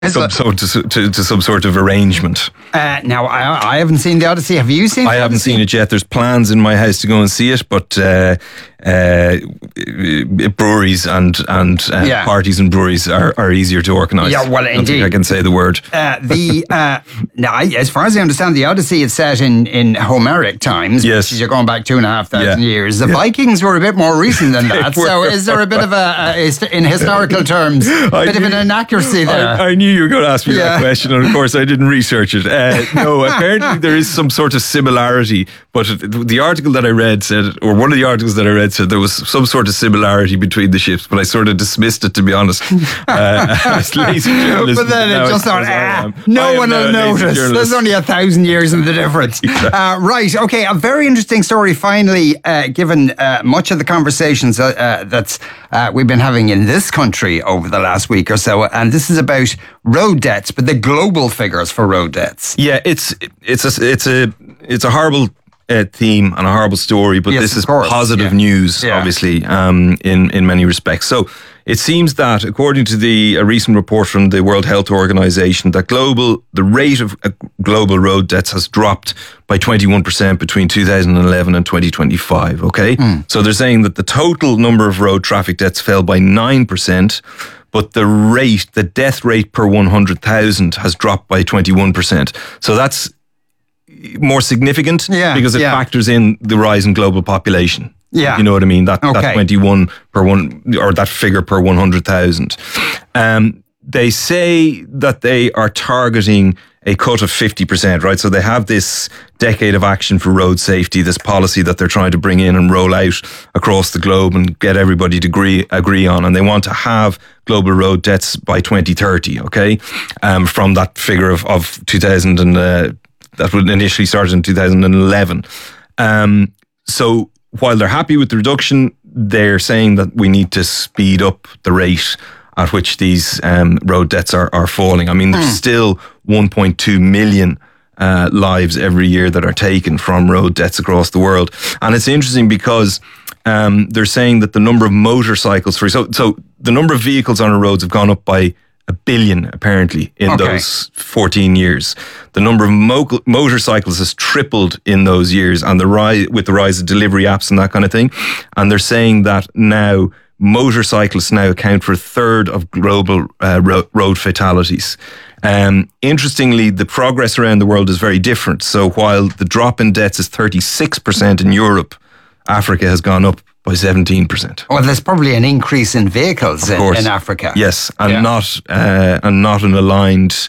to some sort of arrangement. Now, I haven't seen The Odyssey. Have you seen it? I haven't seen it yet. There's plans in my house to go and see it, but breweries and parties and breweries are easier to organise. Yeah, well, indeed. I can say the word. Now, as far as I understand, The Odyssey is set in Homeric times. Yes. Which is, you're going back 2,500 years. The Vikings were a bit more recent than that. So is there a bit of in historical terms, a bit of an inaccuracy there? I knew you were going to ask me that question, and of course I didn't research it. No, apparently there is some sort of similarity, but the article that I read said, or one of the articles that I read said there was some sort of similarity between the ships, but I sort of dismissed it, to be honest. As lazy journalist. But then it just thought, no one will notice. There's only 1,000 years in the difference. Exactly. Right, okay, a very interesting story finally, given much of the conversations that we've been having in this country over the last week or so, and this is about road deaths, but the global figures for road deaths. Yeah, it's a horrible theme and a horrible story, but this is positive news, obviously, in many respects. So it seems that, according to a recent report from the World Health Organization, that the rate of global road deaths has dropped by 21% between 2011 and 2025. Okay, so they're saying that the total number of road traffic deaths fell by 9%. But the death rate per 100,000 has dropped by 21%. So that's more significant because it factors in the rise in global population. Yeah. You know what I mean? That 21 per one, or that figure per 100,000. They say that they are targeting a cut of 50%, right? So they have this decade of action for road safety, this policy that they're trying to bring in and roll out across the globe and get everybody to agree on. And they want to have global road deaths by 2030, okay? From that figure of 2000 and that would initially start in 2011. So while they're happy with the reduction, they're saying that we need to speed up the rate at which these road deaths are falling. I mean, there's still 1.2 million lives every year that are taken from road deaths across the world. And it's interesting because they're saying that the number of motorcycles, so the number of vehicles on our roads have gone up by 1 billion, apparently, in those 14 years. The number of motorcycles has tripled in those years, and with the rise of delivery apps and that kind of thing. And they're saying that now motorcyclists now account for a third of global road fatalities. Interestingly, the progress around the world is very different. So while the drop in deaths is 36% in Europe, Africa has gone up by 17%. Well, there's probably an increase in vehicles in Africa. Yes, and not an aligned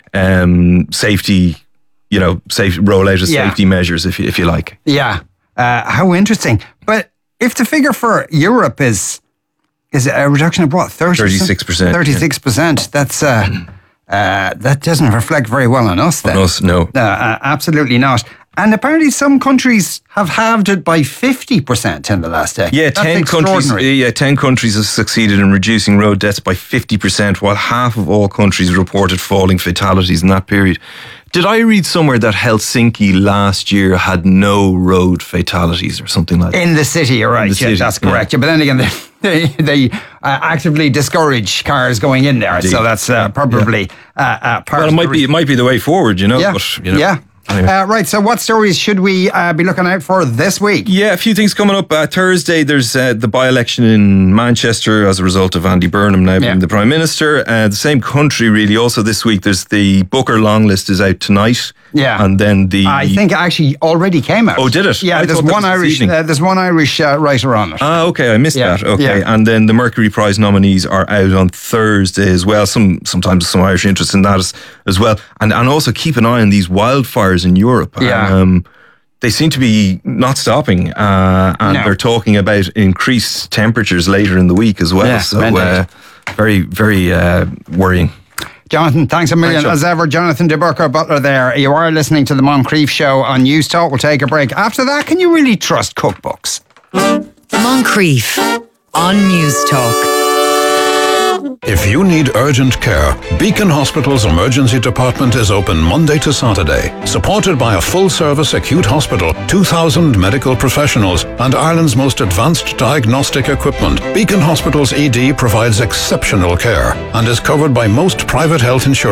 safety, rollout of safety measures, if you like. Yeah, how interesting. But if the figure for Europe is a reduction of what, 36%? 36%. That's that doesn't reflect very well on us then. On us, no. Absolutely not. And apparently some countries have halved it by 50% in the last decade. Yeah, 10 countries have succeeded in reducing road deaths by 50%, while half of all countries reported falling fatalities in that period. Did I read somewhere that Helsinki last year had no road fatalities or something like that? In the city, you're right. Yeah, that's correct. Yeah. But then again, they actively discourage cars going in there. Indeed. So that's probably part of it might be the way forward, Yeah. But, Yeah. Anyway. Right, so what stories should we be looking out for this week? Yeah, a few things coming up. Thursday, there's the by-election in Manchester as a result of Andy Burnham now being the Prime Minister. The same country, really. Also this week, there's the Booker long list is out tonight. Yeah. And then I think it actually already came out. Oh, did it? Yeah, there's one Irish writer on it. Ah, okay, I missed that. Okay, and then the Mercury Prize nominees are out on Thursday as well. Sometimes some Irish interest in that as well. And also keep an eye on these wildfires in Europe. Yeah. They seem to be not stopping, and they're talking about increased temperatures later in the week as well. So very, very worrying. Jonathan, thanks a million. As ever, Jonathan de Burker Butler there. You are listening to the Moncrief Show on News Talk. We'll take a break. After that, can you really trust cookbooks? Moncrief on News Talk. If you need urgent care, Beacon Hospital's emergency department is open Monday to Saturday. Supported by a full-service acute hospital, 2,000 medical professionals, and Ireland's most advanced diagnostic equipment, Beacon Hospital's ED provides exceptional care and is covered by most private health insurance